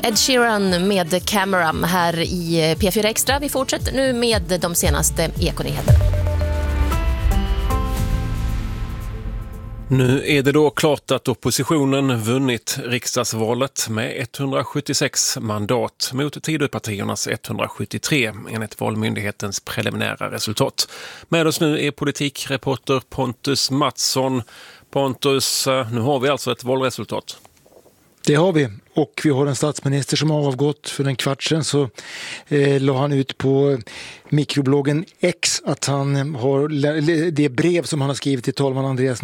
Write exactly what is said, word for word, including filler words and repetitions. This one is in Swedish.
Ed Sheeran med Cameron här i P fyra Extra. Vi fortsätter nu med de senaste ekonyheterna. Nu är det då klart att oppositionen vunnit riksdagsvalet med etthundrasjuttiosex mandat mot Tidöpartiernas etthundrasjuttiotre enligt Valmyndighetens preliminära resultat. Med oss nu är politikreporter Pontus Mattsson. Pontus, nu har vi alltså ett valresultat. Det har vi, och vi har en statsminister som har avgått. För en kvart sedan så eh, la han ut på mikrobloggen X att han har det brev som han har skrivit till talman Andreas